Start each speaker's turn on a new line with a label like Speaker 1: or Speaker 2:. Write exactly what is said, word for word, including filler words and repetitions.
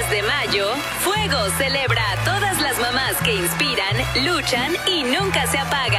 Speaker 1: mes de mayo, Fuego celebra a todas las mamás que inspiran, luchan y nunca se apagan.